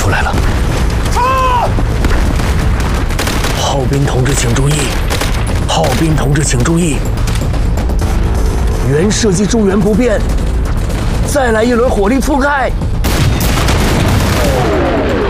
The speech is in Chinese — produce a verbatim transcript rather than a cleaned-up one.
出来了。啊！炮兵同志请注意，炮兵同志请注意，原射击中原不变，再来一轮火力覆盖。